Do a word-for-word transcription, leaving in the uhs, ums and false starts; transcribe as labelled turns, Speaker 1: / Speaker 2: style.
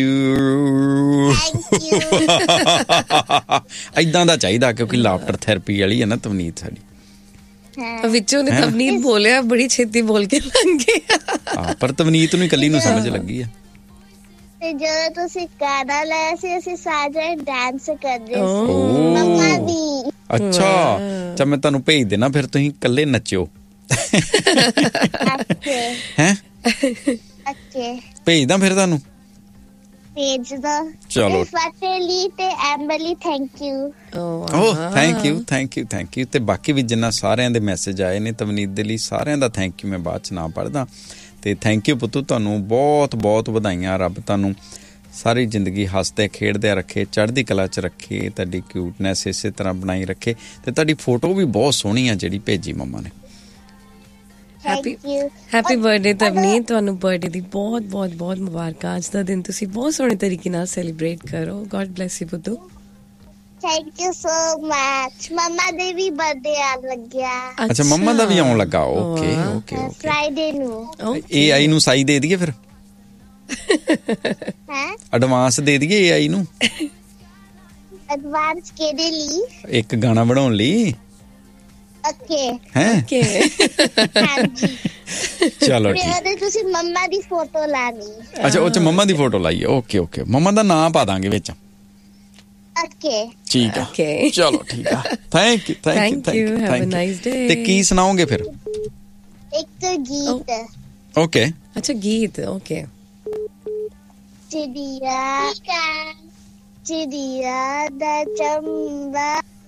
Speaker 1: ਏਦਾਂ ਦਾ ਚਾਹੀਦਾ ਕਿਉਂਕਿ ਲਾਫਟਰ ਥੈਰੇਪੀ ਵਾਲੀ ਹੈ ਨਾ ਤਵਨੀਤ ਸਾਡੀ।
Speaker 2: ਵਿੱਚੋਂ ਨੇ ਤਵਨੀਤ ਬੋਲਿਆ, ਬੜੀ ਛੇਤੀ ਬੋਲ ਕੇ ਲੰਘ ਗਿਆ।
Speaker 1: ਹਾਂ, ਪਰ ਤਵਨੀਤ ਨੂੰ ਇਕੱਲੀ ਨੂੰ ਸਮਝ ਲੱਗੀ ਆ।
Speaker 3: ਤੇ ਜਦੋਂ ਤੁਸੀਂ ਗਾਣਾ ਲਾਇਆ ਸੀ ਅਸੀਂ ਸਾਰੇ ਡਾਂਸ ਕਰਦੇ ਸੀ ਮੰਮਾ ਵੀ।
Speaker 1: ਅੱਛਾ ਚੱਲ ਮੈਂ ਤੁਹਾਨੂੰ ਭੇਜ ਦੇਣਾ, ਫਿਰ ਤੁਸੀਂ ਇਕੱਲੇ ਨੱਚਿਓ। ਹੈਂ ਭੇਜਦਾ ਫਿਰ ਤੁਹਾਨੂੰ।
Speaker 3: ਭੇਜ ਦੋ।
Speaker 1: ਚਲੋ
Speaker 3: ਫਤਿਹਲੀ ਤੇ ਐਮਬਲੀ ਥੈਂਕ ਯੂ।
Speaker 1: ਓਹ thank you thank you thank you. ਤੇ ਬਾਕੀ ਵੀ ਜਿੰਨਾ ਸਾਰਿਆਂ ਦੇ ਮੈਸੇਜ ਆਏ ਨੇ ਤਵਨੀਤ ਦੇ ਲਈ, ਸਾਰਿਆਂ ਦਾ ਥੈਂਕ ਯੂ। ਮੈਂ ਬਾਅਦ ਚ ਨਾ ਪੜ੍ਹਦਾ। ਤੇ ਥੈਂਕ ਯੂ ਪੁੱਤੂ, ਤੁਹਾਨੂੰ ਬਹੁਤ ਬਹੁਤ ਵਧਾਈਆਂ। ਰੱਬ ਤੁਹਾਨੂੰ ਸਾਰੀ ਜ਼ਿੰਦਗੀ ਹੱਸਦੇ ਖੇਡਦੇ ਰੱਖੇ, ਚੜ੍ਹਦੀ ਕਲਾ ਚ ਰੱਖੇ, ਤੁਹਾਡੀ ਕਿਊਟਨੈਸ ਇਸੇ ਤਰ੍ਹਾਂ ਬਣਾਈ ਰੱਖੇ। ਤੇ ਤੁਹਾਡੀ ਫੋਟੋ ਵੀ ਬਹੁਤ ਸੋਹਣੀ ਆ ਜਿਹੜੀ ਭੇਜੀ ਮੰਮਾ ਨੇ।
Speaker 2: ਹੈਪੀ ਹੈਪੀ ਬਰਥਡੇ ਤਵਨੀਤ, ਤੁਹਾਨੂੰ ਬਰਥਡੇ ਦੀ ਬਹੁਤ ਬਹੁਤ ਬਹੁਤ ਮੁਬਾਰਕਾਂ। ਅੱਜ ਦਾ ਦਿਨ ਤੁਸੀਂ ਬਹੁਤ ਸੋਹਣੇ ਤਰੀਕੇ ਨਾਲ ਸੈਲੀਬ੍ਰੇਟ ਕਰੋ। God bless you ਪੁੱਤੂ।
Speaker 3: Thank you so much. ਮੰਮਾ ਦੇ ਵੀ ਬਰਥਡੇ ਆਉਣ ਲੱਗਿਆ।
Speaker 1: ਅੱਛਾ ਮੰਮਾ ਦਾ ਵੀ ਆਉਣ ਲੱਗਾ। ਓਕੇ ਓਕੇ ਓਕੇ
Speaker 3: ਫਰਾਈਡੇ ਨੂੰ।
Speaker 1: ਏ ਆਈ ਨੂੰ ਸਾਈ ਦੇ ਦਈਏ ਫਿਰ।
Speaker 3: ਹੈ
Speaker 1: ਐਡਵਾਂਸ ਦੇ ਦਈਏ ਏ ਆਈ ਨੂੰ।
Speaker 3: ਐਡਵਾਂਸ ਕਿਹਦੇ ਲਈ?
Speaker 1: ਇੱਕ ਗਾਣਾ ਬਣਾਉਣ ਲਈ।
Speaker 3: ਓਕੇ
Speaker 1: ਹੈ
Speaker 2: ਓਕੇ
Speaker 3: ਹਾਂਜੀ
Speaker 1: ਚਲੋ ਠੀਕ।
Speaker 3: ਉਹਦੇ ਤੁਸੀਂ ਮੰਮਾ ਦੀ ਫੋਟੋ ਲਾਣੀ।
Speaker 1: ਅੱਛਾ ਉਹ ਚ ਮੰਮਾ ਦੀ ਫੋਟੋ ਲਾਈਏ। ਓਕੇ ਓਕੇ ਮੰਮਾ ਦਾ ਨਾਂ ਪਾ ਦਾਂਗੇ ਵਿੱਚ।
Speaker 3: ਓਕੇ
Speaker 1: ਠੀਕ ਆ ਚਲੋ ਠੀਕ ਆ। Thank you thank you thank you
Speaker 2: have a nice day.
Speaker 1: ਤੇ ਕੀ ਸੁਣਾਓਗੇ ਫਿਰ?
Speaker 3: ਇੱਕ ਗੀਤ।
Speaker 1: ਓਕੇ
Speaker 2: ਅੱਛਾ ਗੀਤ। ਓਕੇ
Speaker 3: ਚਿੜੀਆ ਚਿੜੀਆ ਦਾ ਚੰਬਾ